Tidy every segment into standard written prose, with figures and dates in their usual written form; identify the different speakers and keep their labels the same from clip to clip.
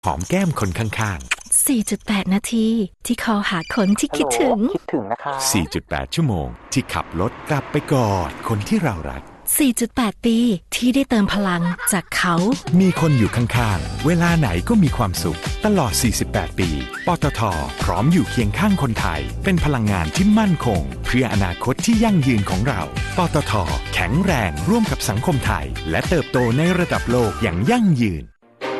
Speaker 1: หอมแก้มคนข้าง
Speaker 2: ๆ 4.8 นาทีที่คอหาคนที่คิดถึง
Speaker 1: นะคะ 4.8 ชั่วโมงที่ขับรถกลับไปกอดคนที่เรารัก
Speaker 2: 4.8 ปีที่ได้เติมพลังจากเขา
Speaker 1: มีคนอยู่ข้างๆเวลาไหนก็มีความสุขตลอด 48 ปีปตท.พร้อมอยู่เคียงข้างคนไทยเป็นพลังงานที่มั่นคงเพื่ออนาคตที่ยั่งยืนของเราปตท.แข็งแรงร่วมกับสังคมไทยและเติบโตในระดับโลกอย่างยั่งยืน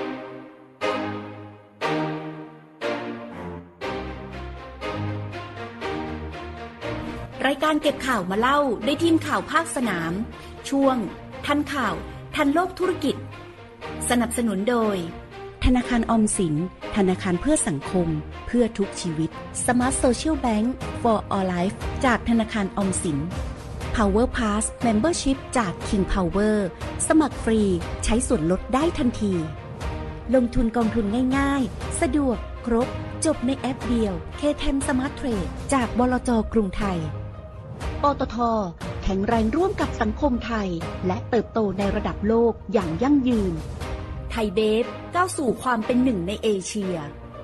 Speaker 3: รายการเก็บข่าวมาเล่าได้ทีมข่าวภาคสนามช่วงทันข่าวทันโลกธุรกิจสนับสนุนโดยธนาคารออมสินธนาคารเพื่อสังคมเพื่อทุกชีวิต Smart Social Bank for All Life จากธนาคารออมสิน Power Pass Membership จาก King Power สมัครฟรีใช้ส่วนลดได้ทันทีลงทุนกองทุนง่ายๆสะดวกครบจบในแอปเดียว K10 Smart Trade จากบลจ.กรุงไทยปตท.แข็งแรงร่วมกับสังคมไทยและเติบโตในระดับโลกอย่างยั่งยืนไทยเบฟก้าวสู่ความเป็นหนึ่งในเอเชีย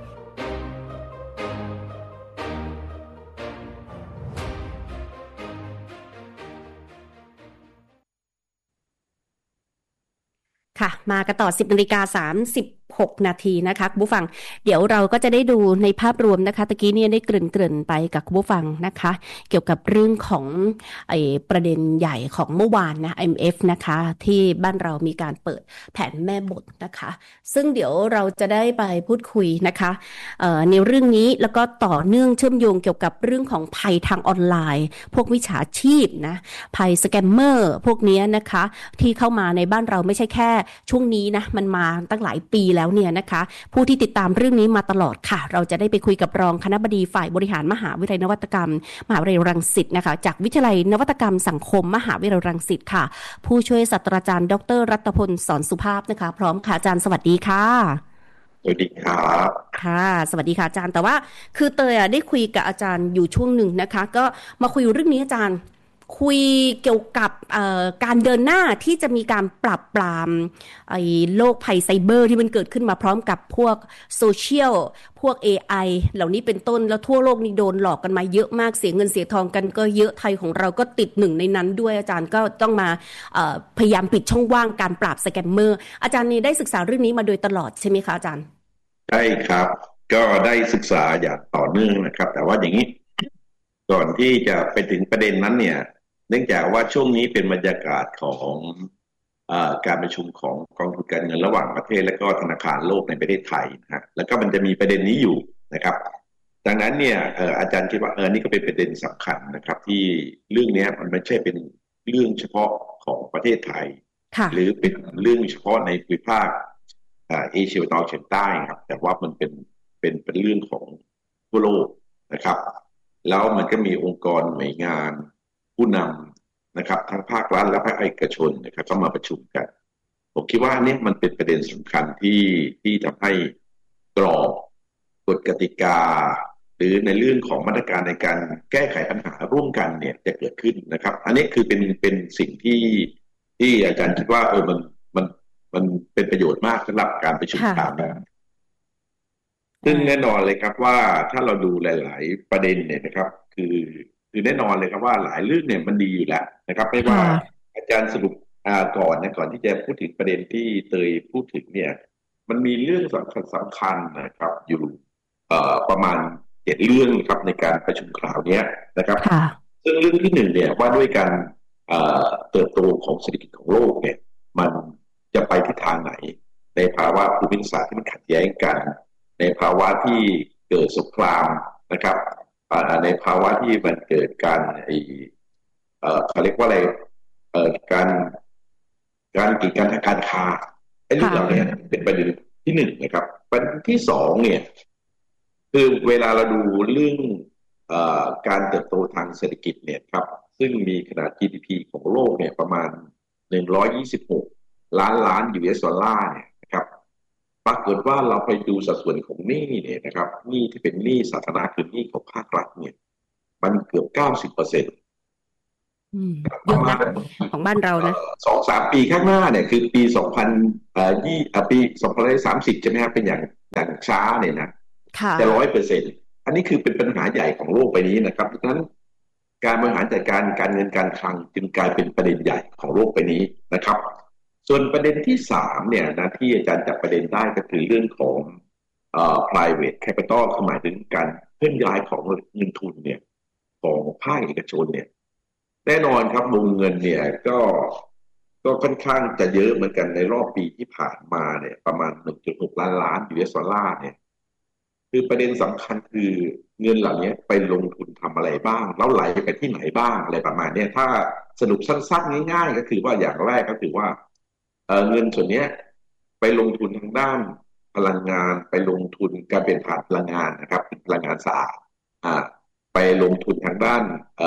Speaker 4: ค่ะมากันต่อ 10:36 นาทีนะคะคุณผู้ฟังเดี๋ยวเราก็จะได้ดูในภาพรวมนะคะตะกี้เนี่ยได้เกริ่นไปกับคุณผู้ฟังนะคะเกี่ยวกับเรื่องของประเด็นใหญ่ของเมื่อวานนะ IMF นะคะที่บ้านเรามีการเปิดแผนแม่บทนะคะซึ่งเดี๋ยวเราจะได้ไปพูดคุยนะคะในเรื่องนี้แล้วก็ต่อเนื่องเชื่อมโยงเกี่ยวกับเรื่องของภัยทางออนไลน์พวกวิชาชีพนะภัยสแกมเมอร์พวกนี้นะคะที่เข้ามาในบ้านเราไม่ใช่แค่ช่วงนี้นะมันมาตั้งหลายปีแล้วเนี่ยนะคะผู้ที่ติดตามเรื่องนี้มาตลอดค่ะเราจะได้ไปคุยกับรองคณบดีฝ่ายบริหารมหาวิทยาลัยนวัตกรรมมหาวิทยาลัยรังสิตนะคะจากวิทยาลัยนวัตกรรมสังคมมหาวิทยาลัยรังสิตค่ะผู้ช่วยศาสตราจารย์ดร.รัตพลสอนสุภาพนะคะพร้อมค่ะอาจารย์สวัสดีค่ะ
Speaker 5: สวัสดีครับ
Speaker 4: ค่ะสวัสดีค่ะอาจารย์แต่ว่าคือเตยได้คุยกับอาจารย์อยู่ช่วงหนึ่งนะคะก็มาคุยเรื่องนี้อาจารย์คุยเกี่ยวกับการเดินหน้าที่จะมีการปราบปรามโลกภัยไซเบอร์ที่มันเกิดขึ้นมาพร้อมกับพวกโซเชียลพวก AI เหล่านี้เป็นต้นแล้วทั่วโลกนี่โดนหลอกกันมาเยอะมากเสียเงินเสียทองกันก็เยอะไทยของเราก็ติดหนึ่งในนั้นด้วยอาจารย์ก็ต้องมาพยายามปิดช่องว่างการปราบสแกมเมอร์อาจารย์นี่ได้ศึกษาเรื่องนี้มาโดยตลอดใช่ไหมคะอาจารย์
Speaker 5: ใช่ครับก็ได้ศึกษาอย่างต่อเนื่องนะครับแต่ว่าอย่างนี้ก่อนที่จะไปถึงประเด็นนั้นเนี่ยเนื่องจากว่าช่วงนี้เป็นบรรยากาศของการประชุมของกองทุนการเงินระหว่างประเทศและก็ธนาคารโลกในประเทศไทยนะฮะแล้วก็มันจะมีประเด็นนี้อยู่นะครับดังนั้นเนี่ยอาจารย์คิดว่านี่ก็เป็นประเด็นสำคัญนะครับที่เรื่องนี้มันไม่ใช่เป็นเรื่องเฉพาะของประเทศไทยหรือเป็นเรื่องเฉพาะในภูมิภาคเอเชียตะวันออกเฉียงใต้ครับแต่ว่ามันเป็นเรื่องของทั่วโลกนะครับแล้วมันก็มีองค์กรหน่วยงานผู้นำนะครับทั้งภาครัฐและภาคเอกชนนะครับเข้ามาประชุมกันผมคิดว่านี่มันเป็นประเด็นสำคัญที่ทำให้กรอบกฎกติกาหรือในเรื่องของมาตรการในการแก้ไขปัญหาร่วมกันเนี่ยจะเกิดขึ้นนะครับอันนี้คือเป็นสิ่งที่อาจารย์คิดว่ามันเป็นประโยชน์มากสำหรับการประชุมคราวนี้ซึ่งแน่นอนเลยครับว่าถ้าเราดูหลายๆประเด็นเนี่ยนะครับคือแน่นอนเลยครับว่าหลายเรื่องเนี่ยมันดีอยู่แล้วนะครับไม่ว่าอาจารย์สรุปก่อนที่จะพูดถึงประเด็นที่เตยพูดถึงเนี่ยมันมีเรื่องสำคัญนะครับอยู่ประมาณ7เรื่องครับในการประชุมคราวนี้นะครับซึ่งเรื่องที่1เนี่ยว่าด้วยการเติบโตของเศรษฐกิจของโลกเนี่ยมันจะไปทิศทางไหนในภาวะภูมิศาสตร์ที่มันขัดแย้งกันในภาวะที่เกิดสงครามนะครับในภาวะที่มันเกิดการเขาเรียกว่าอะไรการกีดกันทางการค้าไอ้เรื่องเหล่านี้เป็นประเด็นที่1นะครับประเด็นที่2เนี่ยคือเวลาเราดูเรื่องการเติบโตทางเศรษฐกิจเนี่ยครับซึ่งมีขนาด GDP ของโลกเนี่ยประมาณ126 ล้าน US ดอลลาร์เนี่ยนะครับปรากฏว่าเราไปดูสัดส่วนของหนี้เนี่ยนะครับหนี้ที่เป็นหนี้สาธารณะคือหนี้ของภาครัฐเนี่ยมันเกือบ 90%
Speaker 4: ประมาณของบ้านเรานะ
Speaker 5: 2-3 ปีข้างหน้าเนี่ยคือปี2030ใช่ไหมครับเป็นอย่างอย่างช้าเนี่ยนะ
Speaker 4: ค่ะ
Speaker 5: จะ100%อันนี้คือเป็นปัญหาใหญ่ของโลกใบนี้นะครับดังนั้นการบริหารจัดการการเงินการคลังจึงกลายเป็นประเด็นใหญ่ของโลกใบนี้นะครับส่วนประเด็นที่3เนี่ยนะที่อาจารย์จับประเด็นได้ก็คือเรื่องของprivate capital คือหมายถึงการเคลื่อนย้ายของเงินทุนเนี่ยของภาคเอกชนเนี่ยแน่นอนครับวงเงินเนี่ยก็ค่อนข้างจะเยอะเหมือนกันในรอบปีที่ผ่านมาเนี่ยประมาณ 1.6 ล้านล้าน US ดอลลาร์เนี่ยคือประเด็นสำคัญคือเงินเหล่านี้ไปลงทุนทำอะไรบ้างแล้วไหลไปที่ไหนบ้างอะไรประมาณนี้ถ้าสรุปสั้นๆง่ายๆก็คือว่าอย่างแรกก็คือว่าเงินส่วนนี้ไปลงทุนทางด้านพลังงานไปลงทุนการเปลี่ยนผ่านพลังงานนะครับพลังงานสะอาดไปลงทุนทางด้าน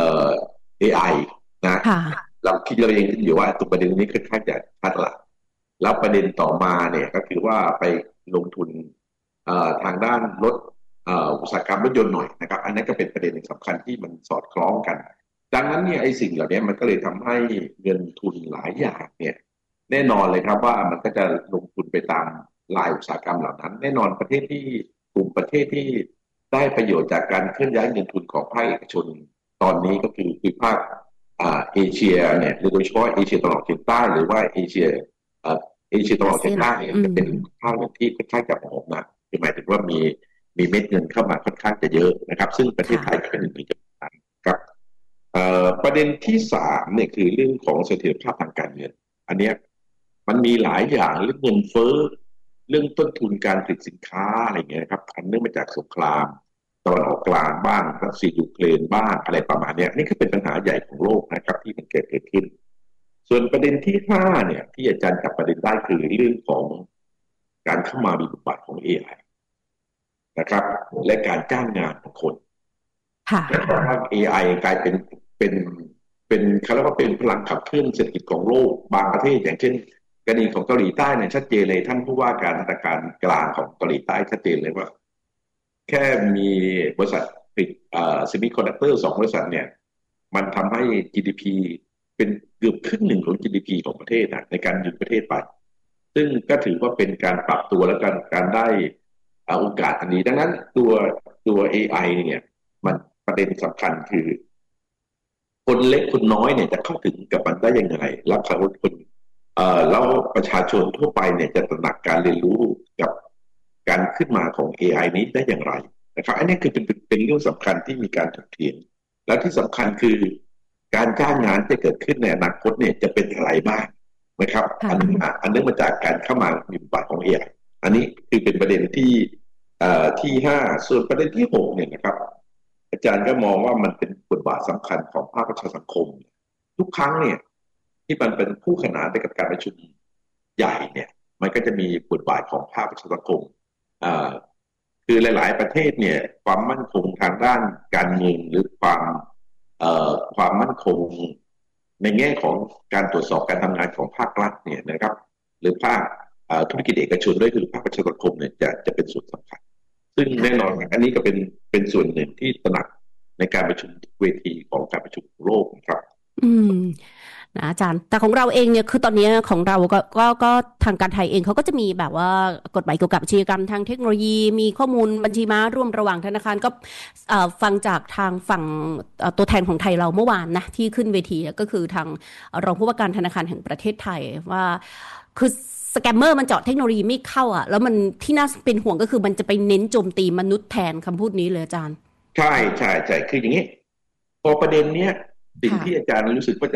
Speaker 5: AI นะเราคิดเราเองอยู่ว่าตัวประเด็นนี้ค่อนข้างจะชัดละแล้วประเด็นต่อมาเนี่ยก็คือว่าไปลงทุนทางด้านรถอุตสาหกรรมรถยนต์หน่อยนะครับอันนั้นก็เป็นประเด็นสำคัญที่มันสอดคล้องกันดังนั้นเนี่ยไอ้สิ่งเหล่านี้มันก็เลยทำให้เงินทุนหลายอย่างเนี่ยแน่นอนเลยครับว่ามันก็จะลงทุนไปตามรายอุตสาหกรรมเหล่านั้นแน่นอนประเทศที่กลุ่มประเทศที่ได้ประโยชน์จากการเคลื่อนย้ายเงินทุนของภาคเอกชนตอนนี้ก็คือภาคเอเชียเนี่ยโดยเฉพาะเอเชียตะวันออกเฉียงใต้หรือว่าเอเชียตะวันออกเฉียงใต้เนี่ยจะเป็นภาคที่ค่อนข้างจะผอมนะคือหมายถึงว่ามีเม็ดเงินเข้ามาค่อนข้างจะเยอะนะครับซึ่งประเทศไทยก็เป็นหนึ่งในจำนวนครับประเด็นที่3เนี่ยคือเรื่องของเสถียรภาพทางการเงินอันเนี้ยมันมีหลายอย่างเรื่องเงินเฟ้อเรื่องต้นทุนการผลิตสินค้าอะไรเงี้ยครับอันเนื่องมาจากสงครามตะวันออกกลางบ้างรัสเซียยูเครนบ้างอะไรประมาณนี้นี่คือเป็นปัญหาใหญ่ของโลกนะครับที่มันเกิดขึ้นส่วนประเด็นที่5เนี่ยที่อาจารย์จับประเด็นได้คือเรื่องของการเข้ามามีบทบาทของ AI นะครับและการจ้างงานของคนและเพราะว่า AI กลายเป็นเขาเรียกว่าเป็นพลังขับเคลื่อนเศรษฐกิจของโลกบางประเทศอย่างเช่นกรณีของเกาหลีใต้เนี่ยชัดเจนเลยท่านผู้ว่าการธนาคารกลางของเกาหลีใต้ชัดเจนเลยว่าแค่มีบริษัทผลิตเซมิคอนดักเตอร์2บริษัทเนี่ยมันทำให้ GDP เป็นเกือบครึ่งหนึ่งของ GDP ของประเทศในการยึดประเทศไปซึ่งก็ถือว่าเป็นการปรับตัวและการได้โอกาสอันนี้ดังนั้นตัว AI เนี่ยมันประเด็นสำคัญคือคนเล็กคนน้อยเนี่ยจะเข้าถึงกับมันได้ยังไงแล้วแล้วประชาชนทั่วไปเนี่ยจะตระหนักการเรียนรู้กับการขึ้นมาของ AI นี้ได้อย่างไรนะครับอันนี้คือเป็นเรื่องสำคัญที่มีการถกเถียงและที่สำคัญคือการจ้างงานที่เกิดขึ้นในอนาคตเนี่ยจะเป็นอะไรบ้างนะครับอันนี้มาจากการเข้ามามีบทบาทของ AI อันนี้คือเป็นประเด็นที่5ส่วนประเด็นที่6เนี่ยนะครับอาจารย์ก็มองว่ามันเป็นบทบาทสำคัญของภาคประชาสังคมทุกครั้งเนี่ยที่มันเป็นคู่ขนานไปกับการประชุมใหญ่เนี่ยมันก็จะมีบทบาทของภาคประชาสังคมคือหลายๆประเทศเนี่ยความมั่นคงทางด้านการเงินหรือความมั่นคงในแง่ของการตรวจสอบการทำงานของภาครัฐเนี่ยนะครับหรือภาคธุรกิจเอกชนด้วยคือภาคประชาสังคมเนี่ยจะเป็นส่วนสำคัญซึ่งแน่นอนอันนี้ก็เป็นส่วนหนึ่งที่ตระหนักในการประชุมเวทีของการประชุมโลกนะครับ
Speaker 4: นะอาจารย์แต่ของเราเองเนี่ยคือตอนนี้ของเราก็ทางการไทยเองเขาก็จะมีแบบว่ากฎหมายเกี่ยวกับอาชญากรรมทางเทคโนโลยีมีข้อมูลบัญชีม้าร่วมระหว่างธนาคารก็ฟังจากทางฝั่งตัวแทนของไทยเราเมื่อวานนะที่ขึ้นเวทีก็คือทางรองผู้ว่าการธนาคารแห่งประเทศไทยว่าคือสแกมเมอร์มันเจาะเทคโนโลยีไม่เข้าแล้วมันที่น่าเป็นห่วงก็คือมันจะไปเน้นโจมตีมนุษย์แทนคำพูดนี้เลยอาจารย์
Speaker 5: ใช่คืออย่างนี้พอประเด็นเนี้ยสิ่งที่อาจารย์รู้สึกว่า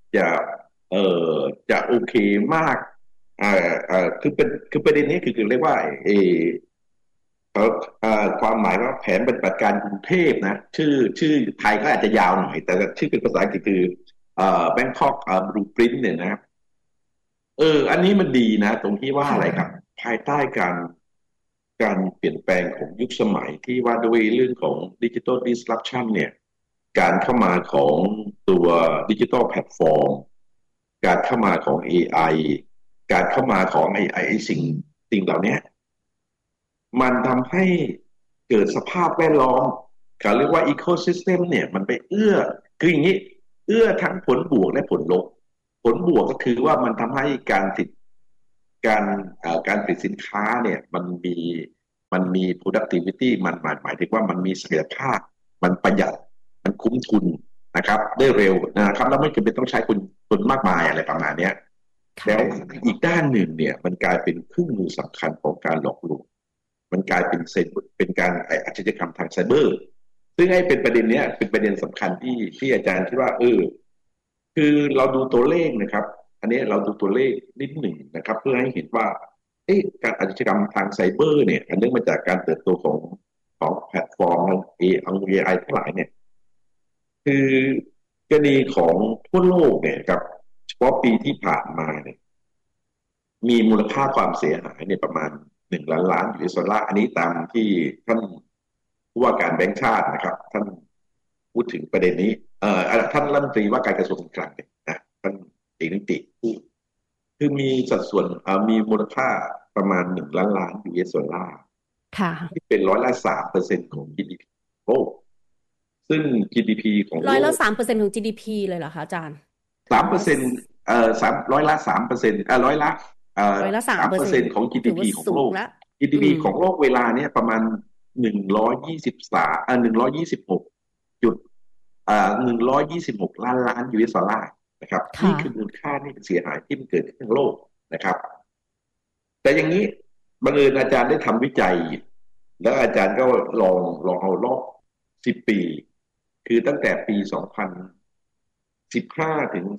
Speaker 5: จะโอเคมากคือประเด็นนี้คือเรียกว่าความหมายว่าแผนปฏิบัติการกรุงเทพนะชื่อไทยก็อาจจะยาวหน่อยแต่ชื่อเป็นภาษาอังกฤษคือBangkok Blueprint เนี่ยนะอันนี้มันดีนะตรงที่ว่าอะไรครับภายใต้การเปลี่ยนแปลงของยุคสมัยที่ว่าด้วยเรื่องของ Digital Disruption เนี่ยการเข้ามาของตัวดิจิทัลแพลตฟอร์มการเข้ามาของ AI การเข้ามาของไอ้สิ่งเหล่านี้มันทำให้เกิดสภาพแวดล้อมเขาเรียกว่า Ecosystem เนี่ยมันไปคืออย่างนี้ทั้งผลบวกและผลลบผลบวกก็คือว่ามันทำให้การผลิตสินค้าเนี่ยมันมีมันมี productivity มันหมายถึงว่ามันมีศักยภาพมันประหยัดมันคุ้มทุนนะครับได้เร็วนะครับแล้วไม่จำเป็นต้องใช้คนมากมายอะไรประมาณเนี้ยแล้วอีกด้านหนึ่งเนี่ยมันกลายเป็นเครื่องมือสำคัญของการหลอกลวงมันกลายเป็นการอาชญากรรมทางไซเบอร์ซึ่งให้เป็นประเด็นเนี้ยเป็นประเด็นสำคัญที่อาจารย์คิดว่าคือเราดูตัวเลขนะครับอันนี้เราดูตัวเลขนิดหนึ่งนะครับเพื่อให้เห็นว่าการอาชญากรรมทางไซเบอร์เนี่ยอันเนื่องมาจากการเติบโตของแพลตฟอร์มAI ทั้งหลายเนี่ยคือกรณีของทั่วโลกเนี่ยครับเฉพาะปีที่ผ่านมาเนี่ยมีมูลค่าความเสียหายเนี่ยประมาณ1 ล้านUSดอลลาร์อันนี้ตามที่ท่านผู้ว่าการแบงก์ชาตินะครับท่านพูดถึงประเด็นนี้ท่านรัฐมนตรีว่าการกระทรวงการคลังเนี่ยนะท่านเอกนิติพูดคือมีสัดส่วนมีมูลค่าประมาณ1 ล้านUSดอลลาร์ที่เป็น3% ของ GDP โลกซึ่ง GDP ของโลก
Speaker 4: 3%ของ GDP เลยเหรอคะอาจารย์
Speaker 5: 3%3% ของ GDP ของโลก GDP ของโลกเวลาเนี้ยประมาณ126 ล้านUS ดอลลาร์นะครับนี่คือมูลค่าที่เสียหายที่มันเกิดขึ้นทั้งโลกนะครับแต่อย่างนี้บังเอิญอาจารย์ได้ทำวิจัยแล้วอาจารย์ก็ลองเอารอบ10 ปีคือตั้งแต่ปี2015 ถึง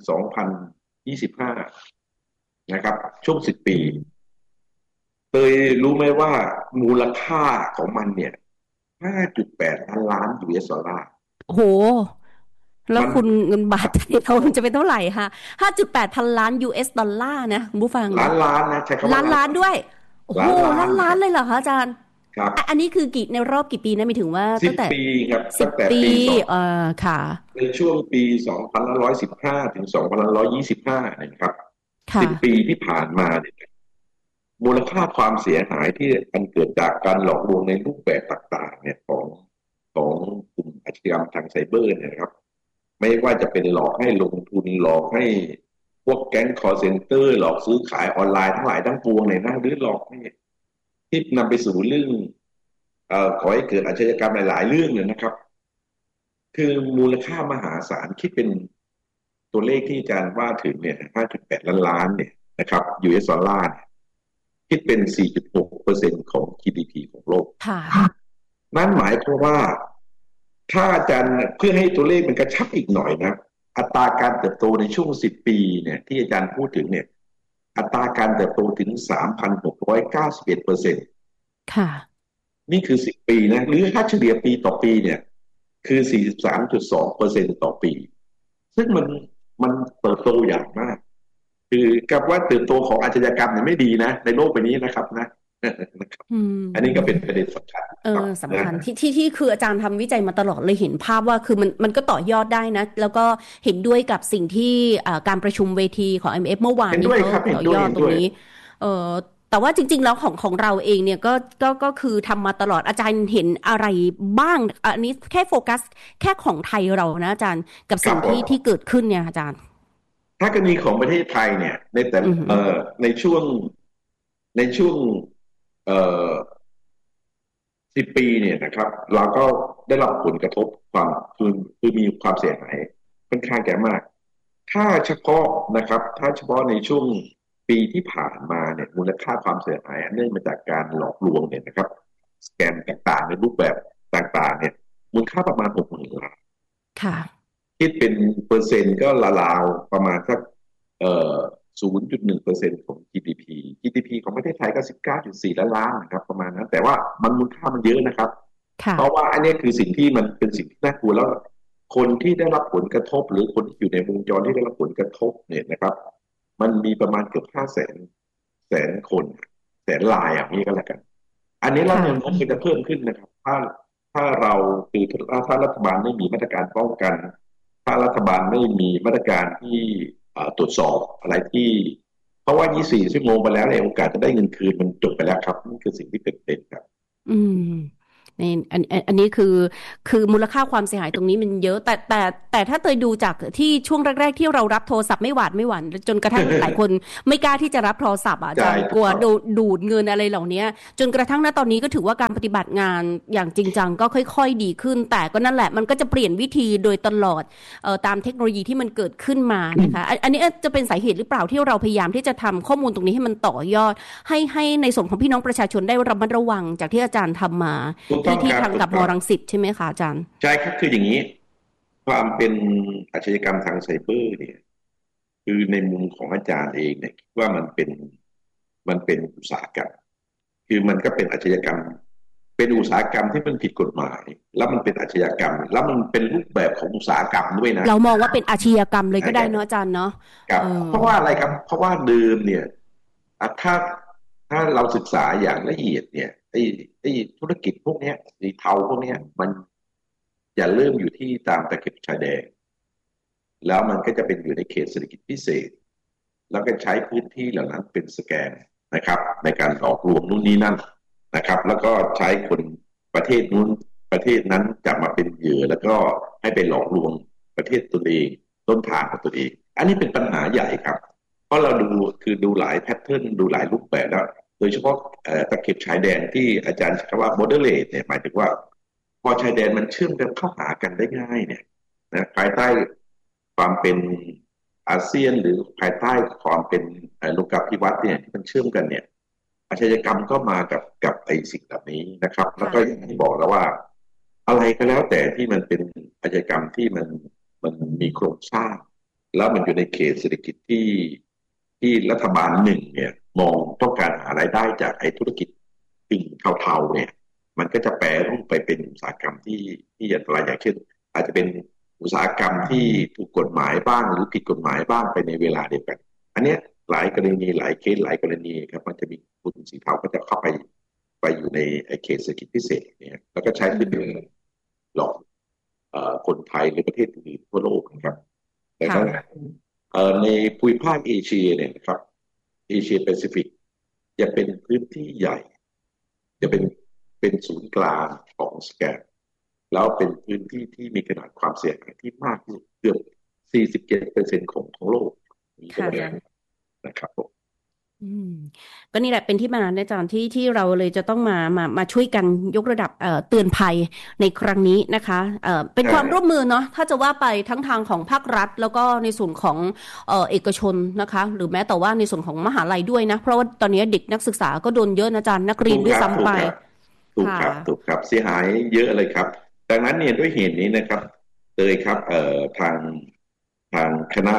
Speaker 5: 2025 นะครับช่วง10 ปีเคยรู้ไหมว่ามูลค่าของมันเนี่ย 5.8 ล้านUS ดอลลาร์
Speaker 4: โอ้โหแล้วคุณเงินบาทไทยเราจะเป็นเท่าไหร่คะ 5.8 พันล้าน US ดอลลาร์นะผู้ฟัง
Speaker 5: ล้านนะใช่ครับ
Speaker 4: ล้านด้วยโอ้โหล้านเลยเหรอคะอาจารย์
Speaker 5: ครับ
Speaker 4: อันนี้คือในรอบกี่ปีนะหมายถึงว่า
Speaker 5: ตั้งแต่10 ปีครับตั้งแต่ปี
Speaker 4: ค่ะ
Speaker 5: ในช่วงปี2515 ถึง 2525 นะครับ10 ปีที่ผ่านมาเนี่ยมูลค่าความเสียหายที่มันเกิดจากการหลอกลวงในรูปแบบต่างๆเนี่ยของกลุ่มอาชญากรรมทางไซเบอร์เนี่ยครับไม่ว่าจะเป็นหลอกให้ลงทุนหลอกให้พวกแก๊งคอลเซ็นเตอร์หลอกซื้อขายออนไลน์ทั้งหลายทั้งปวงเนี่ยนะหรือหลอกให้ที่นำไปสู่เรื่องก่อให้เกิดอาชญากรรมหลายๆเรื่องเนี่ยนะครับคือมูลค่ามหาศาลคิดเป็นตัวเลขที่อาจารย์ว่าถึงเนี่ย 5.8 ล้านเนี่ยนะครับ US ดอลลาร์คิดเป็น 4.6% ของ GDP ของโลกนั่นหมายความว่าถ้าอาจารย์เพื่อให้ตัวเลขมันกระชับอีกหน่อยนะอัตราการเติบโตในช่วง10 ปีเนี่ยที่อาจารย์พูดถึงเนี่ยอัตราการเติบโตถึง 3,691%
Speaker 4: ค่ะ
Speaker 5: นี่คือ10 ปีนะหรือถ้าเฉลี่ยปีต่อปีเนี่ยคือ 43.2% ต่อปีซึ่งมันเติบโตอย่างมากคือกับว่าเติบโตของอาชญากรรมเนี่ยไม่ดีนะในโลกใบนี้นะครับนะอันนี้ก็เป็นประเด็นสำคัญ
Speaker 4: สำคัญที่คืออาจารย์ทำวิจัยมาตลอดเลยเห็นภาพว่าคือมันก็ต่อยอดได้นะแล้วก็เห็นด้วยกับสิ่งที่การประชุมเวทีของ IMF เมื่อวานนี้เขาต่อยอดตรงนี้แต่ว่าจริงๆแล้วของเราเองเนี่ยก็คือทำมาตลอดอาจารย์เห็นอะไรบ้างอันนี้แค่โฟกัสแค่ของไทยเรานะอาจารย์กับสิ่งที่เกิดขึ้นเนี่ยอาจารย์
Speaker 5: ถ้ากรณีของประเทศไทยเนี่ยในช่วง10 ปีเนี่ยนะครับเราก็ได้รับผลกระทบคือมีความเสียหายค่อนข้างแก่มากถ้าเฉพาะในช่วงปีที่ผ่านมาเนี่ยมูลค่าความเสียหายเนื่องมาจากการหลอกลวงเนี่ยนะครับสแกมต่างๆในรูปแบบต่างๆเนี่ยมูลค่าประมาณ 60,000 ล้าน
Speaker 4: ค่ะ
Speaker 5: คิดเป็นเปอร์เซ็นต์ก็ราวๆประมาณสัก0.1% ของ GDP ของประเทศไทยก็ 19.4 ล้านนะครับประมาณนั้นแต่ว่ามันมูลค่ามันเยอะนะครับเพราะว่าอันนี้คือสิ่งที่มันเป็นสิ่งที่น่ากลัวแล้วคนที่ได้รับผลกระทบหรือคนที่อยู่ในวงจรที่ได้รับผลกระทบเนี่ยนะครับมันมีประมาณเกือบ500,000 คนแสนรายอย่างนี้ก็แล้วกันอันนี้เราเนี่ยมันจะเพิ่มขึ้นนะครับถ้าเราคือถ้ารัฐบาลไม่มีมาตรการป้องกันถ้ารัฐบาลไม่มีมาตรการที่ตรวจสอบอะไรที่เพราะว่า24 ชั่วโมงไปแล้วเนี่ยโอกาสจะได้เงินคืนมันจบไปแล้วครับนี่คือสิ่งที่เป็นครับ
Speaker 4: ในอันนี้คือมูลค่าความเสียหายตรงนี้มันเยอะแต่ถ้าเตยดูจากที่ช่วงแรกๆที่เรารับโทรศัพท์ไม่หวาดไม่หวั่นจนกระทั่ง หลายคนไม่กล้าที่จะรับโทรศัพท์อาจารย์กลัวดูดเงินอะไรเหล่านี้จนกระทั่งณตอนนี้ก็ถือว่าการปฏิบัติงานอย่างจริงจังก็ค่อยๆดีขึ้นแต่ก็นั่นแหละมันก็จะเปลี่ยนวิธีโดยตลอดตามเทคโนโลยีที่มันเกิดขึ้นมานะคะอันนี้จะเป็นสาเหตุหรือเปล่าที่เราพยายามที่จะทำข้อมูลตรงนี้ให้มันต่อยอดให้ในส่วนของพี่น้องประชาชนได้ระมัดระวังจากที่อาจารย์ทำมาที่ทางกับม.รังสิตใช่ไหมคะอาจารย์
Speaker 5: ใช่ครับคืออย่างนี้ความเป็นอาชญากรรมทางไซเบอร์เนี่ยคือในมุมของอาจารย์เองเนี่ยคิดว่ามันเป็นอุตสาหกรรมคือมันก็เป็นอาชญากรรมเป็นอุตสาหกรรมที่มันผิดกฎหมายแล้วมันเป็นอาชญากรรมแล้วมันเป็นรูปแบบของอุตสาหกรรมด้วยนะ
Speaker 4: เรามองว่าเป็นอาชญากรรมเลยก็ได้เนาะอาจารย์เนาะ
Speaker 5: ครับเพราะว่าอะไรครับเพราะว่าเดิมเนี่ยถ้าเราศึกษาอย่างละเอียดเนี่ยไอ้ธุรกิจพวกนี้สีเทาพวกนี้มันจะเริ่มอยู่ที่ตามตะเข็บชายแดนแล้วมันก็จะเป็นอยู่ในเขตเศรษฐกิจพิเศษแล้วก็ใช้พื้นที่เหล่านั้นเป็นสแกนนะครับในการหลอกลวงนู่นนี่นั่นนะครับแล้วก็ใช้คนประเทศนู้นประเทศนั้นจับมาเป็นเหยื่อแล้วก็ให้ไปหลอกลวงประเทศตัวเองต้นทางของตัวเองอันนี้เป็นปัญหาใหญ่ครับเพราะเราดูหลายแพทเทิร์นดูหลายรูปแบบแล้วโดยเฉพาะตะเข็บชายแดนที่อาจารย์ใช้คำว่า moderate เนี่ยหมายถึงว่าพอชายแดนมันเชื่อมกันเข้าหากันได้ง่ายเนี่ยนะภายใต้ความเป็นอาเซียนหรือภายใต้ความเป็นโลกาภิวัตน์เนี่ยที่มันเชื่อมกันเนี่ยอาชญากรรมก็มากับไอ้สิ่งแบบนี้นะครับแล้วก็อย่างที่บอกแล้วว่าอะไรก็แล้วแต่ที่มันเป็นอาชญากรรมที่มันมีโครงสร้างแล้วมันอยู่ในเขตเศรษฐกิจที่รัฐบาลหนึ่งเนี่ยมองต้องการหารายได้จากไอ้ธุรกิจสิ่งเทาๆเนี่ยมันก็จะแปรรูปไปเป็นอุตสาหกรรมที่อันตรายอย่างเช่นอาจจะเป็นอุตสาหกรรมที่ถูกกฎหมายบ้างหรือผิดกฎหมายบ้างไปในเวลาเดียวกันอันนี้หลายกรณีหลายเคสหลายกรณีครับมันจะมีทุนสีเทาก็จะเข้าไปอยู่ในเขตเศรษฐกิจพิเศษเนี่ยแล้วก็ใช้เพื่อหลอกคนไทยหรือประเทศอื่นทั่วโลกนะครับแต่ถ้าในภูมิภาคเอเชียเนี่ยนะครับเอเชียแปซิฟิกจะเป็นพื้นที่ใหญ่จะเป็นศูนย์กลางของสแกนแล้วเป็นพื้นที่ที่มีขนาดความเสี่ยงที่มากที่สุดเกือบ 47% ของโลกมีตัวเลขนะครับผม
Speaker 4: ก็นี่แหละเป็นที่มาอาจารย์ที่เราเลยจะต้องมาช่วยกันยกระดับเตือนภัยในครั้งนี้นะคะเป็นความร่วมมือเนาะถ้าจะว่าไปทั้งทางของภาครัฐแล้วก็ในส่วนของเอกชนนะคะหรือแม้แต่ว่าในส่วนของมหาลัยด้วยนะเพราะว่าตอนนี้เด็กนักศึกษาก็โดนเยอะนะอาจารย์นักเรียนด้วยซ้ำไป
Speaker 5: ถูกครับเสียหายเยอะเลยครับดังนั้นเนี่ยด้วยเหตุนี้นะครับเลยครับทางคณะ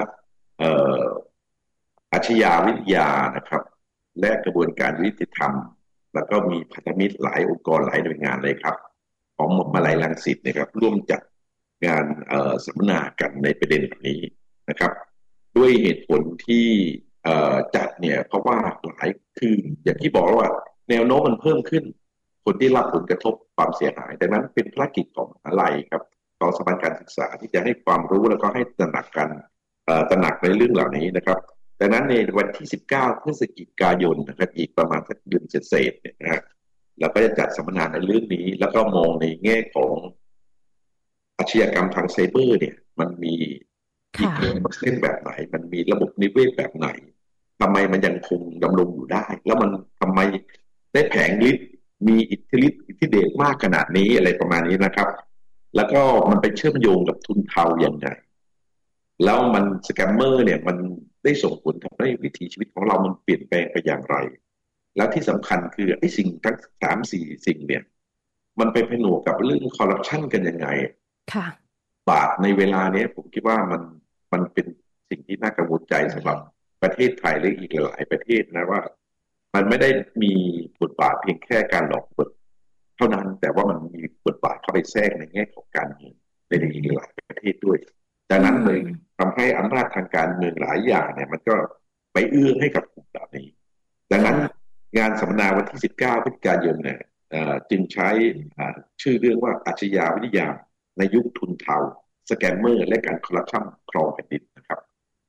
Speaker 5: อาชญาวิทยานะครับและกระบวนการยุติธรรมแล้วก็มีพันธมิตรหลายองค์กรหลายหน่วยงานเลยครับของมหาวิทยาลัยรังสิตนะครับร่วมจัดงานสัมมนากันในประเด็นนี้นะครับด้วยเหตุผลที่จัดเนี่ยเพราะว่าคืออย่างที่บอกว่าแนวโน้มมันเพิ่มขึ้นคนที่รับผลกระทบความเสียหายดังนั้นเป็นภารกิจของมหาวิทยาลัยครับของสถาบันการศึกษาที่จะให้ความรู้แล้วก็ให้ตระหนักในเรื่องเหล่านี้นะครับดังนั้นในวันที่19พฤศจิกายนนะครับอีกประมาณสักเดือนเศษๆเนี่ยนะเราก็จะจัดสัมมนาในเรื่องนี้แล้วก็มองในแง่ของอาชญากรรมทางไซเบอร์เนี่ยมันมีเส้นแบบไหนมันมีระบบนิเวศแบบไหนทำไมมันยังคงดำรงอยู่ได้แล้วมันทำไมได้แผงฤทธิ์มีอิทธิเดชมากขนาดนี้อะไรประมาณนี้นะครับแล้วก็มันไปเชื่อมโยงกับทุนเทาอย่างไรแล้วมันสแกมเมอร์เนี่ยมันได้ส่งผลทำให้วิถีชีวิตของเรามันเปลี่ยนแปลงไปอย่างไรแล้วที่สำคัญคือไอ้สิ่งทั้ง 3-4 สิ่งเนี่ยมันไปผนวกกับเรื่องคอร์รัปชันกันยังไง
Speaker 4: ค่ะ
Speaker 5: บาทในเวลานี้ผมคิดว่ามันเป็นสิ่งที่น่ากังวลใจสำหรับประเทศไทยและอีกหลายประเทศนะว่ามันไม่ได้มีบทบาทเพียงแค่การหลอกลวงเท่านั้นแต่ว่ามันมีบทบาทเข้าไปแทรกในแง่ของการเงินในอีกหลายประเทศด้วยดังนั้นเลยทำให้อำนาจทางการเมืองหลายอย่างเนี่ยมันก็ไปเอื้อให้กับกลุ่มเหล่านี้ดังนั้นงานสัมมนาวันที่19พฤศจิกายนเนี่ยจึงใช้ชื่อเรื่องว่าอาชญาวิทยาในยุคทุนเทาสแกมเมอร์และการคอร์รัปชันครองแผ่นดินนะครับ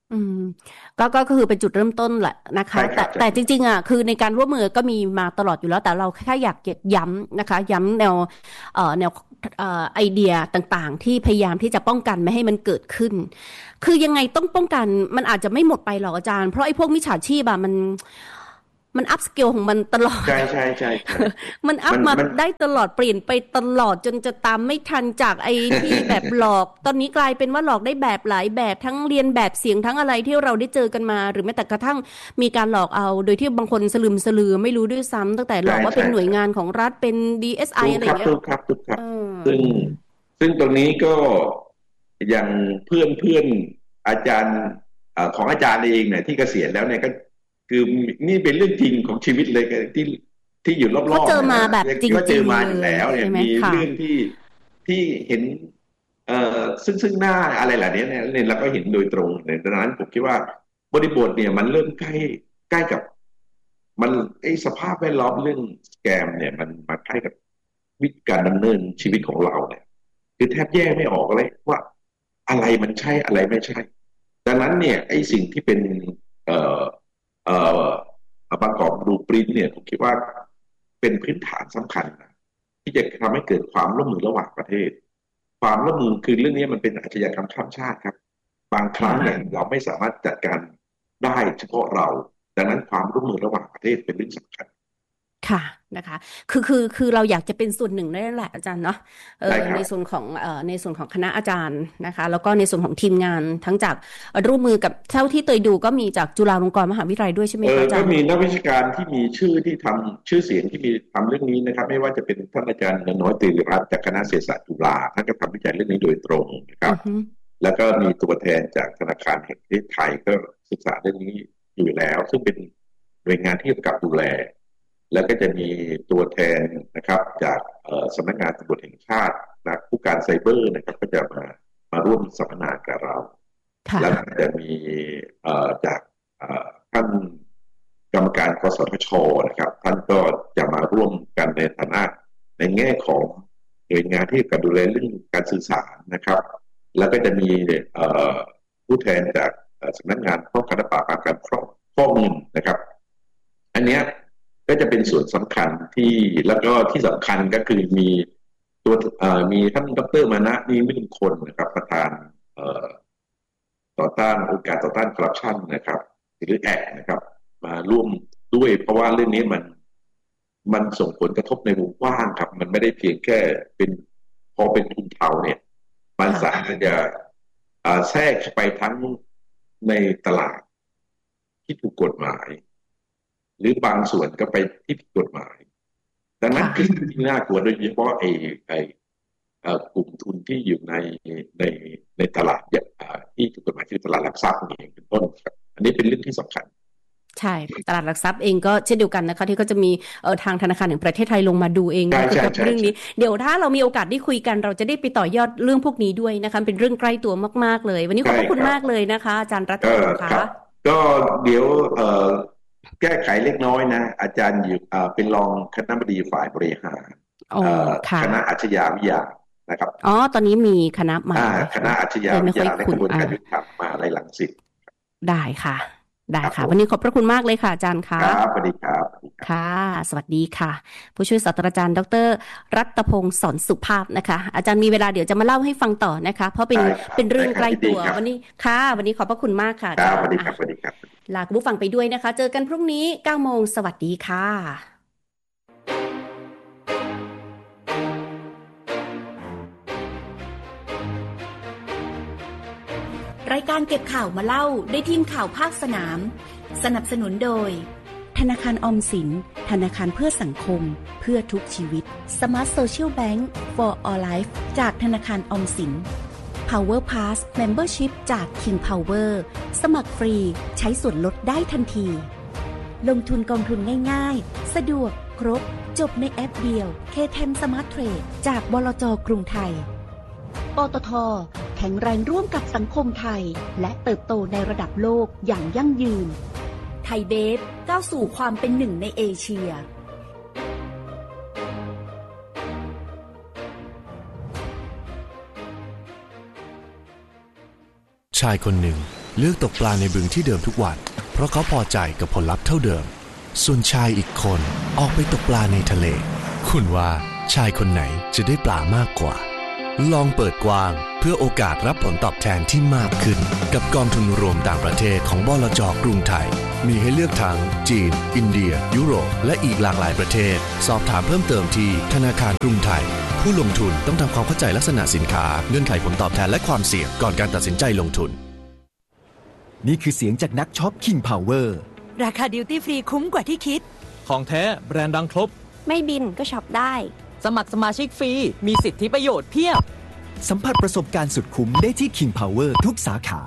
Speaker 4: อืมก็คือเป็นจุดเริ่มต้นแหละนะคะ
Speaker 5: ใช่ครั
Speaker 4: แต่จริงๆอ่ะคือในการร่วมมือก็มีมาตลอดอยู่แล้วแต่เราแค่อยากย้ำนะคะย้ำแนวไอเดียต่างๆที่พยายามที่จะป้องกันไม่ให้มันเกิดขึ้นคือยังไงต้องป้องกันมันอาจจะไม่หมดไปหรอกอาจารย์เพราะไอ้พวกมิจฉาชีพอะมันอัพสเกลของมันตลอด
Speaker 5: ใช่
Speaker 4: มันอัพมาได้ตลอดเปลี่ยนไปตลอดจนจะตามไม่ทันจากไอ้ที่แบบหลอกตอนนี้กลายเป็นว่าหลอกได้แบบหลายแบบทั้งเรียนแบบเสียงทั้งอะไรที่เราได้เจอกันมาหรือแม้แต่กระทั่งมีการหลอกเอาโดยที่บางคนสลือไม่รู้ด้วยซ้ำตั้งแต่หลอกว่าเป็นหน่วยงานของรัฐเป็น DSI อะไรอย่างเงี้ย
Speaker 5: ถูกครับซึ่งตรงนี้ก็อย่างเพื่อนอาจารย์ของอาจารย์เองเนี่ยที่เกษียณแล้วเนี่ยก็คือนี่เป็นเรื่องจริงของชีวิตเลยที่อยู่รอบๆ
Speaker 4: เขาเจอมาแบบจริงๆ
Speaker 5: ก็เจอมาอยู่แล้วเนี่ยมีเรื่องที่เห็นซึ่งหน้าอะไรเหล่านี้เนี่ยเราก็เห็นโดยตรงเนี่ยดังนั้นผมคิดว่าบริบทเนี่ยมันเริ่มใกล้กับมันไอ้สภาพแวดล้อมเรื่องสแกมเนี่ยมันมาใกล้กับวิธีการดำเนินชีวิตของเราเนี่ยคือแทบแยกไม่ออกเลยว่าอะไรมันใช่อะไรไม่ใช่ดังนั้นเนี่ยไอ้สิ่งที่เป็นเอ่อเอ่อบางกอกบลูปรินท์เนี่ยผมคิดว่าเป็นพื้นฐานสำคัญนะที่จะทำให้เกิดความร่วมมือระหว่างประเทศความร่วมมือคือเรื่องนี้มันเป็นอาชญากรรมข้ามชาติครับบางครั้งเนี่ยเราไม่สามารถจัดการได้เฉพาะเราดังนั้นความร่วมมือระหว่างประเทศเป็นเรื่องสำคัญ
Speaker 4: ค่ะนะคะคือเราอยากจะเป็นส่วนหนึ่งนั่นแหละอาจารย์เนาะในส่วนของคณะอาจารย์นะคะแล้วก็ในส่วนของทีมงานทั้งจากร่วมมือกับเท่าที่เตยดูก็มีจากจุฬาลงกรณ์มหาวิทยาลัยด้วยใช่ไหมคะอาจารย์
Speaker 5: ก็มีนักวิชาการที่มีชื่อที่ทำชื่อเสียงที่มีทำเรื่องนี้นะครับไม่ว่าจะเป็นท่านอาจารย์น้อยตรีรัตน์จากคณะเศรษฐศาสตร์จุฬาท่านก็ทำวิจัยเรื่องนี้โดยตรงนะครับแล้วก็มีตัวแทนจากธนาคารแห่งประเทศไทยก็ศึกษาเรื่องนี้อยู่แล้วซึ่งเป็นหน่วยงานที่กำกับดูแลแล้วก็จะมีตัวแทนนะครับจากสำนักงานตำรวจแห่งชาตินะผู้การไซเบอร์นะครับก็จะมาร่วมสัมมนากับเราแล้วก็จะมีจากท่านกรรมการกสทช.นะครับท่านก็จะมาร่วมกันในฐานะในแง่ของหน่วยงานที่กำกับดูแลเรื่องการสื่อสารนะครับแล้วก็จะมีผู้แทนจากสำนักงานป้องกันและปราบปรามการฟอกเงินนะครับอันเนี้ยก็จะเป็นส่วนสำคัญแล้วก็ที่สำคัญก็คือมีมีท่านดร.มานะนิมิตมงคลนะครับประธานต่อต้านองค์การต่อต้านคอร์รัปชันนะครับหรือแอกนะครับมาร่วมด้วยเพราะว่าเรื่องนี้มันส่งผลกระทบในวงกว้างครับมันไม่ได้เพียงแค่พอเป็นทุนเทาเนี่ยมันสามารถจะแทรกไปทั้งในตลาดที่ถูกกฎหมายหรือบางส่วนก็ไปที่ผิดกฎหมายดังนั้นคือที่น่ากลัวโดยเฉพาะกลุ่มทุนที่อยู่ในตลาดที่ถูกกฎหมายคือตลาดหลักทรัพย์นี่เป็นต้นครับอันนี้เป็นเรื่องที่สำคัญ
Speaker 4: ใช่ตลาดหลักทรัพย์เองก็เช่นเดียวกันนะคะที่ก็จะมีทางธนาคารแห่งประเทศไทยลงมาดูเองนะเกี่ยวกับเรื่องนี้เดี๋ยวถ้าเรามีโอกาสได้คุยกันเราจะได้ไปต่อยอดเรื่องพวกนี้ด้วยนะคะเป็นเรื่องใกล้ตัวมากๆเลยวันนี้ขอบคุณมากเลยนะคะอาจารย์รัตน์ค่ะ
Speaker 5: ก็เดี๋ยวแก้ไขเล็กน้อยนะอาจารย์อยู่เป็นรองคณบดีฝ่ายบริหารคณะอาชญาวิทยานะครับ
Speaker 4: ตอนนี้มีคณะมา
Speaker 5: คณะอาชญาวิทยาและกระบวนการยุติธรรมมาอะไรหลังสิทธิ์
Speaker 4: ได้ค่ะวันนี้ขอบพระคุณมากเลยค่ะอาจารย์ค่ะ
Speaker 5: ครับสวัสดีครับ
Speaker 4: ค่ะสวัสดีค่ะผู้ช่วยศาสตราจารย์ดร.รัตพงศ์สอนสุภาพนะคะอาจารย์มีเวลาเดี๋ยวจะมาเล่าให้ฟังต่อนะคะเพราะเป็นเรื่องใกล้ตัววันนี้ค่ะวันนี้ขอบพระคุณมากค่ะ
Speaker 5: ครับสวัสดีครับ
Speaker 4: ลาคุณผู้ฟังไปด้วยนะคะเจอกันพรุ่งนี้ 9:00 น.สวัสดีค่ะ
Speaker 3: รายการเก็บข่าวมาเล่าได้ทีมข่าวภาคสนามสนับสนุนโดยธนาคารออมสินธนาคารเพื่อสังคมเพื่อทุกชีวิต Smart Social Bank for All Life จากธนาคารออมสิน Power Pass Membership จาก King Power สมัครฟรีใช้ส่วนลดได้ทันทีลงทุนกองทุนง่ายๆสะดวกครบจบในแอปเดียว K10 Smart Trade จากบลจ.กรุงไทยปตท.แข็งแรงร่วมกับสังคมไทยและเติบโตในระดับโลกอย่างยั่งยืนไทยเบฟก้าวสู่ความเป็นหนึ่งในเอเชีย
Speaker 6: ชายคนหนึ่งเลือกตกปลาในบึงที่เดิมทุกวันเพราะเขาพอใจกับผลลัพธ์เท่าเดิมส่วนชายอีกคนออกไปตกปลาในทะเลคุณว่าชายคนไหนจะได้ปลามากกว่าลองเปิดกว้างเพื่อโอกาสรับผลตอบแทนที่มากขึ้นกับกองทุนรวมต่างประเทศของบลจ.กรุงไทยมีให้เลือกทั้งจีนอินเดียยุโรปและอีกหลากหลายประเทศสอบถามเพิ่มเติมที่ธนาคารกรุงไทยผู้ลงทุนต้องทำความเข้าใจลักษณะสินค้าเงื่อนไขผลตอบแทนและความเสี่ยงก่อนการตัดสินใจลงทุน
Speaker 7: นี่คือเสียงจากนักช็อป King Power
Speaker 8: ราคาดิวตี้ฟรีคุ้มกว่าที่คิด
Speaker 9: ของแท้แบรนด์ดังครบ
Speaker 10: ไม่บินก็ช็อปได้
Speaker 11: สมัครสมาชิกฟรีมีสิทธิประโยชน์เพียบ
Speaker 7: สัมผัสประสบการณ์สุดคุ้มได้ที่ King Power ทุกสาขา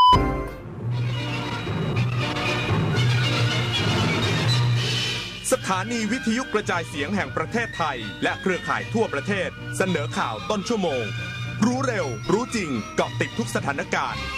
Speaker 12: สถานีวิทยุกระจายเสียงแห่งประเทศไทยและเครือข่ายทั่วประเทศเสนอข่าวต้นชั่วโมงรู้เร็วรู้จริงเกาะติดทุกสถานการณ์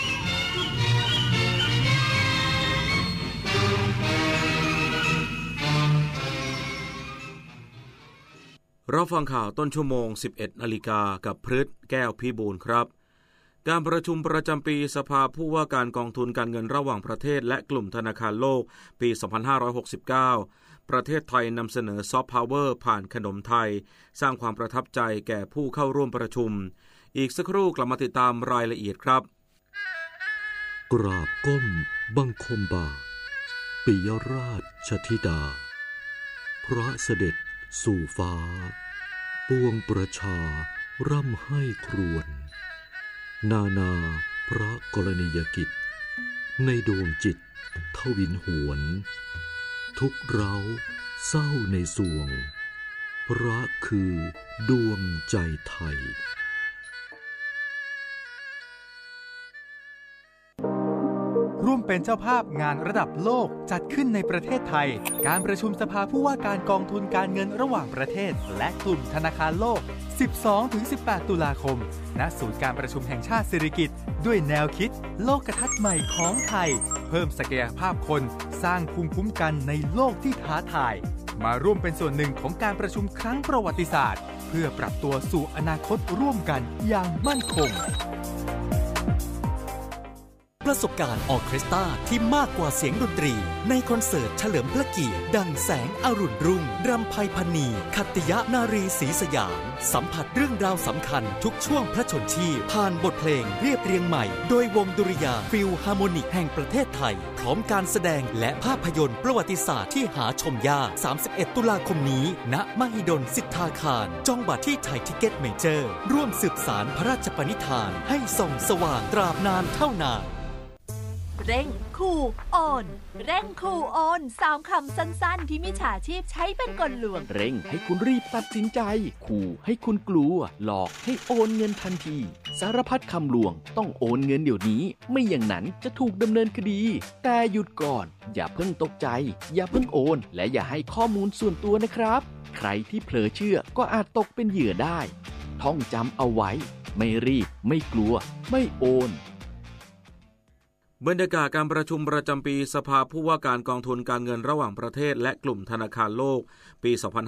Speaker 13: เราฟังข่าวต้นชั่วโมง 11 นาฬิกากับพฤทธิ์แก้วพิบูลครับการประชุมประจำปีสภาผู้ว่าการกองทุนการเงินระหว่างประเทศและกลุ่มธนาคารโลกปี 2569 ประเทศไทยนำเสนอซอฟต์พาวเวอร์ผ่านขนมไทยสร้างความประทับใจแก่ผู้เข้าร่วมประชุมอีกสักครู่กลับมาติดตามรายละเอียดครับ
Speaker 14: กราบก้มบังคมบาทปิยราชธิดาพระเสด็จสู่ฟ้าปวงประชาร่ำให้ครวญนานาพระกรณียกิจในดวงจิตทวินหวนทุกเร้าเศร้าในสวงพระคือดวงใจไทย
Speaker 15: ร่วมเป็นเจ้าภาพงานระดับโลกจัดขึ้นในประเทศไทยการประชุมสภาผู้ว่าการกองทุนการเงินระหว่างประเทศและกลุ่มธนาคารโลก 12-18 ตุลาคมณศูนย์การประชุมแห่งชาติสิริกิติ์ด้วยแนวคิดโลกทัศน์ใหม่ของไทยเพิ่มศักยภาพคนสร้างภูมิคุ้มกันในโลกที่ท้าทายมาร่วมเป็นส่วนหนึ่งของการประชุมครั้งประวัติศาสตร์เพื่อปรับตัวสู่อนาคตร่วมกันอย่างมั่นคง
Speaker 16: ประสบการณ์ออร์เคสตราที่มากกว่าเสียงดนตรีในคอนเสิร์ตเฉลิมพระเกียรติดังแสงอรุณรุ่งรำไพพรรณีขัตติยนารีศรีสยามสัมผัสเรื่องราวสำคัญทุกช่วงพระชนชีพผ่านบทเพลงเรียบเรียงใหม่โดยวงดุริยางค์ฟิลฮาร์โมนิกแห่งประเทศไทยพร้อมการแสดงและภาพยนตร์ประวัติศาสตร์ที่หาชมยาก31 ตุลาคมนี้ณมหิดลสิทธาคารจองบัตรที่ไทยทิเก็ตเมเจอร์ร่วมสืบสานพระราชปณิธานให้ส่องสว่างตราบนานเท่านาน
Speaker 8: เร่งขู่โอนเร่งขู่โอน3 คำสั้นๆที่มิจฉาชีพใช้เป็นกลลวง
Speaker 17: เร่งให้คุณรีบตัดสินใจขู่ให้คุณกลัวหลอกให้โอนเงินทันทีสารพัดคำลวงต้องโอนเงินเดี๋ยวนี้ไม่อย่างนั้นจะถูกดำเนินคดีแต่หยุดก่อนอย่าเพิ่งตกใจอย่าเพิ่งโอนและอย่าให้ข้อมูลส่วนตัวนะครับใครที่เผลอเชื่อก็อาจตกเป็นเหยื่อได้ท่องจำเอาไว้ไม่รีบไม่กลัวไม่โอน
Speaker 13: บรรยากาศการประชุมประจำปีสภาผู้ว่าการกองทุนการเงินระหว่างประเทศและกลุ่มธนาคารโลกปี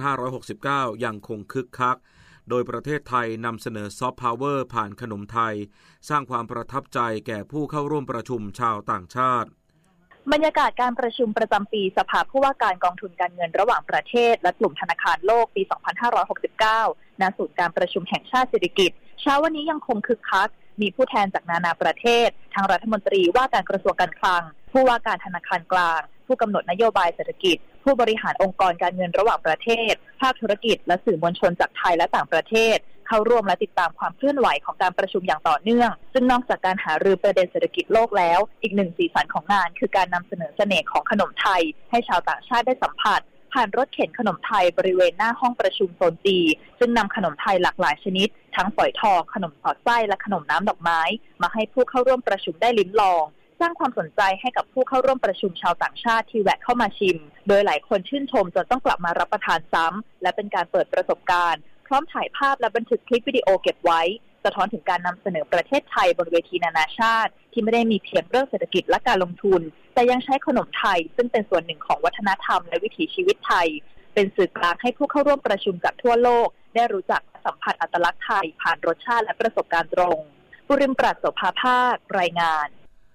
Speaker 13: 2569 ยังคงคึกคักโดยประเทศไทยนำเสนอซอฟต์พาวเวอร์ผ่านขนมไทยสร้างความประทับใจแก่ผู้เข้าร่วมประชุมชาวต่างชาติ
Speaker 18: บรรยากาศการประชุมประจำปีสภาผู้ว่าการกองทุนการเงินระหว่างประเทศและกลุ่มธนาคารโลกปี 2569 ณ ศูนย์การประชุมแห่งชาติสิริกิติ์เช้าวันนี้ยังคงคึกคักมีผู้แทนจากนานาประเทศทั้งรัฐมนตรีว่าการกระทรวงการคลังผู้ว่าการธนาคารกลางผู้กำหนดนโยบายเศรษฐกิจผู้บริหารองค์กรการเงินระหว่างประเทศภาคธุรกิจและสื่อมวลชนจากไทยและต่างประเทศเข้าร่วมและติดตามความเคลื่อนไหวของการประชุมอย่างต่อเนื่องซึ่งนอกจากการหารือประเด็นเศรษฐกิจโลกแล้วอีกหนึ่งสีสันของงานคือการนำเสนอเสน่ห์ของขนมไทยให้ชาวต่างชาติได้สัมผัสผ่านรถเข็นขนมไทยบริเวณหน้าห้องประชุมโซนจีซึ่งนำขนมไทยหลากหลายชนิดทั้งฝอยทองขนมสอดไส้และขนมน้ำดอกไม้มาให้ผู้เข้าร่วมประชุมได้ลิ้มลองสร้างความสนใจให้กับผู้เข้าร่วมประชุมชาวต่างชาติที่แวะเข้ามาชิมโดยหลายคนชื่นชมจนต้องกลับมารับประทานซ้ำและเป็นการเปิดประสบการณ์พร้อมถ่ายภาพและบันทึกคลิปวิดีโอเก็บไว้สะท้อนถึงการนำเสนอประเทศไทยบนเวทีนานาชาติที่ไม่ได้มีเพียงเรื่องเศรษฐกิจและการลงทุนแต่ยังใช้ขนมไทยซึ่งเป็นส่วนหนึ่งของวัฒนธรรมและวิถีชีวิตไทยเป็นสื่อกลางให้ผู้เข้าร่วมประชุมจากทั่วโลกได้รู้จักสัมผัสอัตลักษณ์ไทยผ่านรสชาติและประสบการณ์ตรงบุริมปราศโสภาภาครายงาน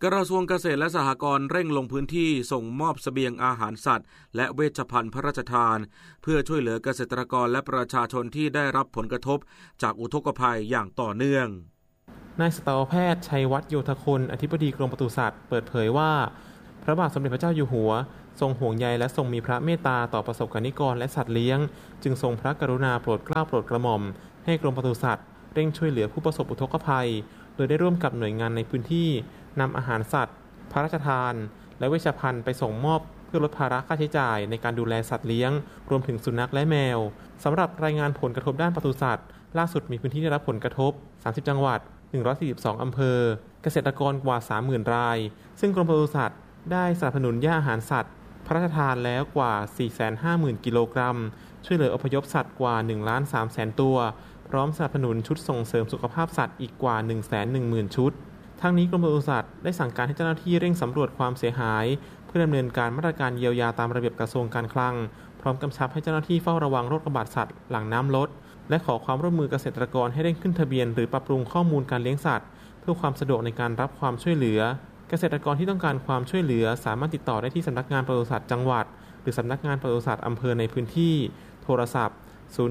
Speaker 13: กระทรวงเกษตรและสหกรณ์เร่งลงพื้นที่ส่งมอบเสบียงอาหารสัตว์และเวชภัณฑ์พระราชทานเพื่อช่วยเหลือเกษตรกรและประชาชนที่ได้รับผลกระทบจากอุทกภัยอย่างต่อเนื่อง
Speaker 19: นายสัตวแพทย์ชัยวัฒน์โยธคุณอธิบดีกรมปศุสัตว์เปิดเผยว่าพระบาทสมเด็จพระเจ้าอยู่หัวทรงห่วงใยและทรงมีพระเมตตาต่อประสบกนิกรและสัตว์เลี้ยงจึงทรงพระกรุณาโปรดเกล้าโปรดกระหม่อมให้กรมปศุสัตว์เร่งช่วยเหลือผู้ประสบอุทกภัยโดยได้ร่วมกับหน่วยงานในพื้นที่นำอาหารสัตว์พระราชทานและเวชภัณฑ์ไปส่งมอบเพื่อลดภาระค่าใช้จ่ายในการดูแลสัตว์เลี้ยงรวมถึงสุนัขและแมวสำหรับรายงานผลกระทบด้านปศุสัตว์ล่าสุดมีพื้นที่ได้รับผลกระทบ30จังหวัด142อำเภอเกษตรกรกว่า 30,000 รายซึ่งกรมปศุสัตว์ได้สนับสนุนหญ้าอาหารสัตว์พระราชทานแล้วกว่า 450,000 กิโลกรัมช่วยเหลืออพยพสัตว์กว่า 1,300,000 ตัวพร้อมสนับสนุนชุดส่งเสริมสุขภาพสัตว์อีกกว่า 110,000 ชุดทั้งนี้กรมปศุสัตว์ได้สั่งการให้เจ้าหน้าที่เร่งสำรวจความเสียหายเพื่อดำเนินการมาตรการเยียวยาตามระเบียบกระทรวงการคลังพร้อมกำชับให้เจ้าหน้าที่เฝ้าระวังโรคระบาดสัตว์หลังน้ำลดและขอความร่วมมือเกษตรกรให้เร่งขึ้นทะเบียนหรือปรับปรุงข้อมูลการเลี้ยงสัตว์เพื่อความสะดวกในการรับความช่วยเหลือเกษตรกรที่ต้องการความช่วยเหลือสามารถติดต่อได้ที่สำนักงานปศุสัตว์จังหวัดหรือสำนักงานปศุสัตว์อำเภอในพื้นที่โทรศัพท์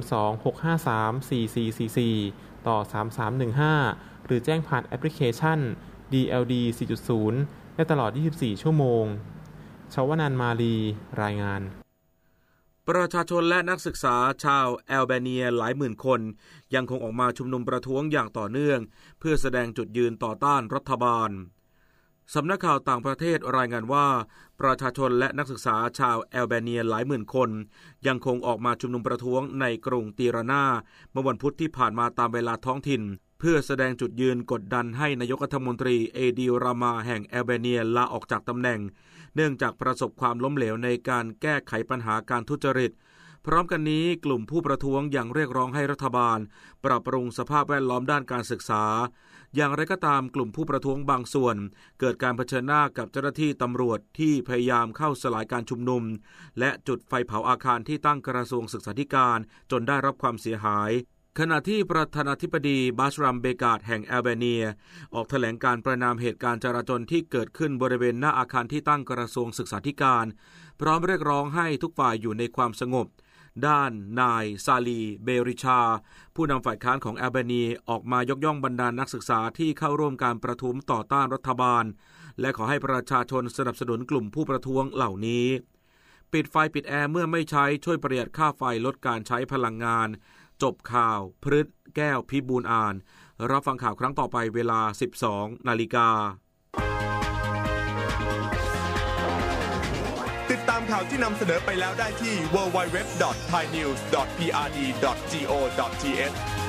Speaker 19: 026534444ต่อ3315หรือแจ้งผ่านแอปพลิเคชัน DLD 4.0 ได้ตลอด24ชั่วโมงชวนันท์มาลีรายงาน
Speaker 13: ประชาชนและนักศึกษาชาวแอลเบเนียหลายหมื่นคนยังคงออกมาชุมนุมประท้วงอย่างต่อเนื่องเพื่อแสดงจุดยืนต่อต้านรัฐบาลสำนักข่าวต่างประเทศรายงานว่าประชาชนและนักศึกษาชาวแอลเบเนียหลายหมื่นคนยังคงออกมาชุมนุมประท้วงในกรุงตีรานาเมื่อวันพุธที่ผ่านมาตามเวลาท้องถิ่นเพื่อแสดงจุดยืนกดดันให้นายกรัฐมนตรีเอดิลรามาแห่งแอลเบเนียลาออกจากตำแหน่งเนื่องจากประสบความล้มเหลวในการแก้ไขปัญหาการทุจริตพร้อมกันนี้กลุ่มผู้ประท้วงยังเรียกร้องให้รัฐบาลปรับปรุงสภาพแวดล้อมด้านการศึกษาอย่างไรก็ตามกลุ่มผู้ประท้วงบางส่วนเกิดการเผชิญหน้ากับเจ้าหน้าที่ตำรวจที่พยายามเข้าสลายการชุมนุมและจุดไฟเผาอาคารที่ตั้งกระทรวงศึกษาธิการจนได้รับความเสียหายขณะที่ประธานาธิบดีบัชรัมเบกาดแห่งแอลเบเนียออกแถลงการประณามเหตุการณ์จราจรที่เกิดขึ้นบริเวณหน้าอาคารที่ตั้งกระทรวงศึกษาธิการพร้อมเรียกร้องให้ทุกฝ่ายอยู่ในความสงบด้านนายซาลีเบริชาผู้นำฝ่ายค้านของแอลเบเนียออกมายกย่องบรรดานักศึกษาที่เข้าร่วมการประท้วงต่อต้านรัฐบาลและขอให้ประชาชนสนับสนุนกลุ่มผู้ประท้วงเหล่านี้ปิดไฟปิดแอร์เมื่อไม่ใช้ช่วยประหยัดค่าไฟลดการใช้พลังงานจบข่าวพฤษแก้วพิบูลอ่านรับฟังข่าวครั้งต่อไปเวลา 12 นาฬิกา
Speaker 12: ติดตามข่าวที่นำเสนอไปแล้วได้ที่ www.thainews.prd.go.th